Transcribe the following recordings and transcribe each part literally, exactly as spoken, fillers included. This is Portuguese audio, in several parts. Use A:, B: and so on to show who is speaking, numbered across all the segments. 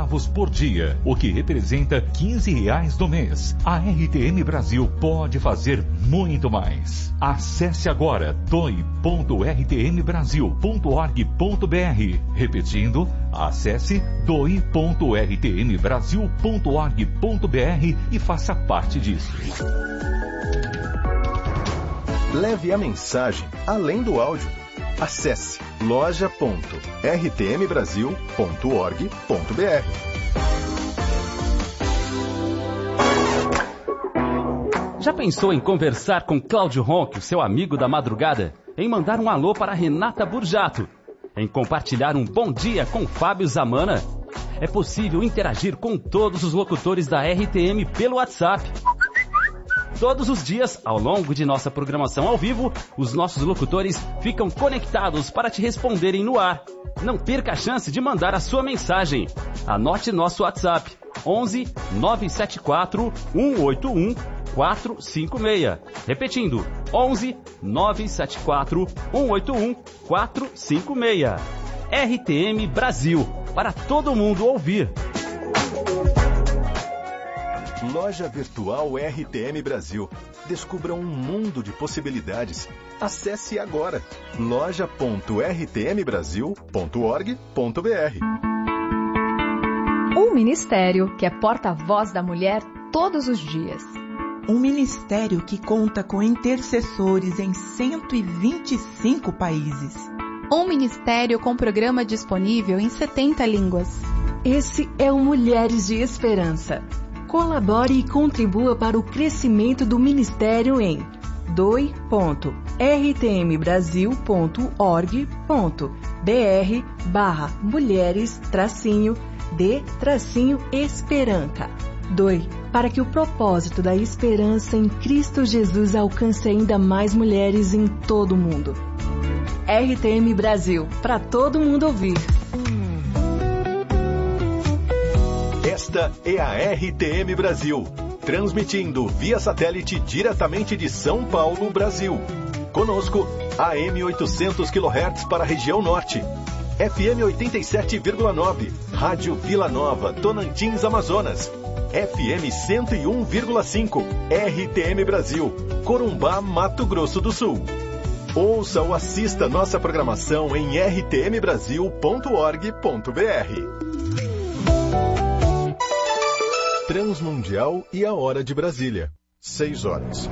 A: centavos por dia, o que representa quinze reais no mês. A R T M Brasil pode fazer muito mais. Acesse agora doi ponto r t m brasil ponto org ponto b r. Repetindo, acesse doi ponto r t m brasil ponto org ponto b r e faça parte disso.
B: Leve a mensagem além do áudio. Acesse loja ponto r t m brasil ponto org ponto b r.
C: Já pensou em conversar com Cláudio Ronco, seu amigo da madrugada? Em mandar um alô para Renata Burjato? Em compartilhar um bom dia com Fábio Zamana? É possível interagir com todos os locutores da R T M pelo WhatsApp. Todos os dias, ao longo de nossa programação ao vivo, os nossos locutores ficam conectados para te responderem no ar. Não perca a chance de mandar a sua mensagem. Anote nosso WhatsApp: onze nove sete quatro um oito um quatro cinco seis. Repetindo, onze nove sete quatro um oito um quatro cinco seis. R T M Brasil, para todo mundo ouvir.
B: Loja Virtual R T M Brasil. Descubra um mundo de possibilidades. Acesse agora loja ponto r t m brasil ponto org ponto b r.
D: Um ministério que é porta-voz da mulher todos os dias.
E: Um ministério que conta com intercessores em cento e vinte e cinco países.
F: Um ministério com programa disponível em setenta línguas.
G: Esse é o Mulheres de Esperança. Colabore e contribua para o crescimento do ministério em doi ponto r t m brasil ponto org ponto b r barra mulheres tracinho de tracinho esperança. Doe para que o propósito da esperança em Cristo Jesus alcance ainda mais mulheres em todo o mundo. R T M Brasil, para todo mundo ouvir.
B: Esta é a R T M Brasil, transmitindo via satélite diretamente de São Paulo, Brasil. Conosco, A M oitocentos quilohertz para a região norte, F M oitenta e sete vírgula nove, Rádio Vila Nova, Tocantins, Amazonas, F M cento e um vírgula cinco, R T M Brasil, Corumbá, Mato Grosso do Sul. Ouça ou assista nossa programação em r t m brasil ponto org ponto b r. Transmundial e a Hora de Brasília, seis horas.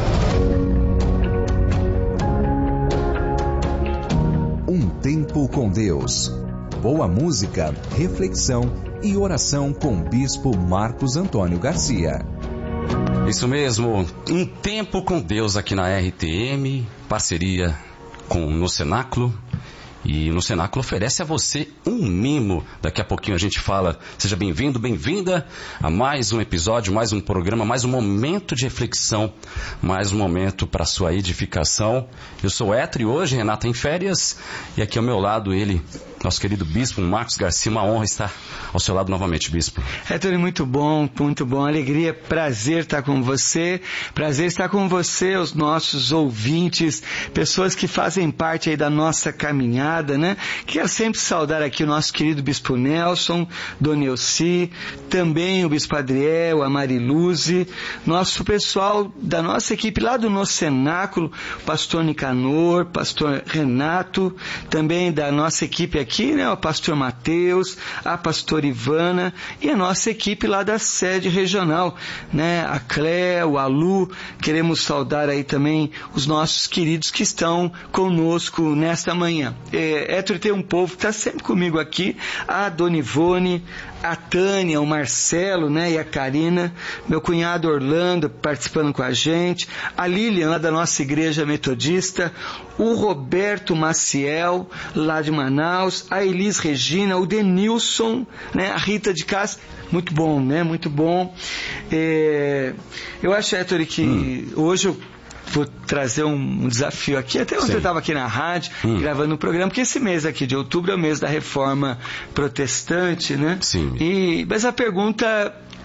H: Um tempo com Deus. Boa música, reflexão e oração com Bispo Marcos Antônio Garcia.
C: Isso mesmo, um tempo com Deus aqui na R T M, parceria com no Cenáculo. E no Cenáculo oferece a você um mimo. Daqui a pouquinho a gente fala. Seja bem-vindo, bem-vinda a mais um episódio, mais um programa, mais um momento de reflexão, mais um momento para sua edificação. Eu sou o Hétero e hoje Renata em férias. E aqui ao meu lado ele, nosso querido Bispo Marcos Garcia. Uma honra estar ao seu lado novamente, Bispo.
I: Hétero, muito bom, muito bom. Alegria, prazer estar com você. Prazer estar com você, os nossos ouvintes, pessoas que fazem parte aí da nossa caminhada. Né? Quero sempre saudar aqui o nosso querido Bispo Nelson, Dona Elci, também o Bispo Adriel, a Mariluze, nosso pessoal da nossa equipe lá do nosso Cenáculo, Pastor Nicanor, Pastor Renato, também da nossa equipe aqui, né? O Pastor Mateus, a Pastora Ivana e a nossa equipe lá da sede regional, né? A Cléo, a Lu. Queremos saudar aí também os nossos queridos que estão conosco nesta manhã. Hétero, tem um povo que está sempre comigo aqui, a Dona Ivone, a Tânia, o Marcelo, né, e a Karina, meu cunhado Orlando participando com a gente, a Lilian lá da nossa igreja metodista, o Roberto Maciel lá de Manaus, a Elis Regina, o Denilson, né, a Rita de Castro. Muito bom, né, muito bom. É, eu acho, Hétero, que hum. hoje eu vou trazer um, um desafio aqui, até ontem eu estava aqui na rádio, hum. gravando um programa, porque esse mês aqui de outubro é o mês da Reforma Protestante, né?
C: Sim.
I: E, mas a pergunta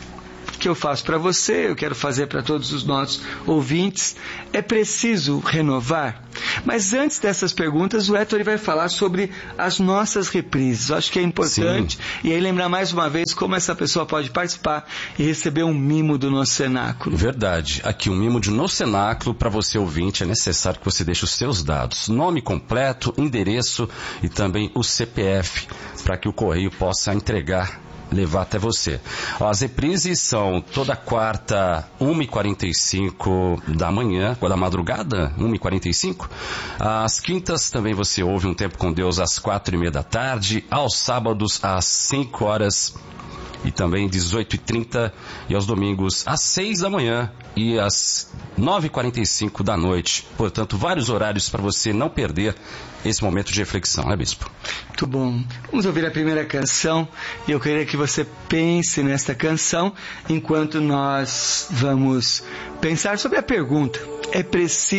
I: que eu faço para você, eu quero fazer para todos os nossos ouvintes. É preciso renovar? Mas antes dessas perguntas, o Héctor vai falar sobre as nossas reprises. Eu acho que é importante. Sim. E aí lembrar mais uma vez como essa pessoa pode participar e receber um mimo do nosso cenáculo.
C: Verdade. Aqui um mimo de no cenáculo para você ouvinte é necessário que você deixe os seus dados, nome completo, endereço e também o C P F para que o correio possa entregar, levar até você. As reprises são toda quarta, uma e quarenta e cinco da manhã, ou da madrugada, uma e quarenta e cinco. Às quintas também você ouve Um Tempo com Deus às quatro e meia da tarde, aos sábados às cinco horas e também dezoito e trinta, e aos domingos às seis da manhã e às nove e quarenta e cinco da noite. Portanto, vários horários para você não perder esse momento de reflexão, né, Bispo?
I: Muito bom. Vamos ouvir a primeira canção e eu queria que você pense nesta canção enquanto nós vamos pensar sobre a pergunta: é preciso